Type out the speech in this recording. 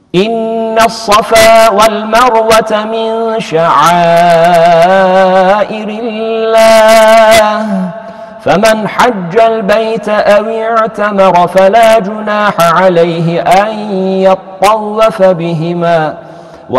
إن الصفا والمروة من شعائر الله فمن حج البيت أو اعتمر فلا جناح عليه أن يطوف بهما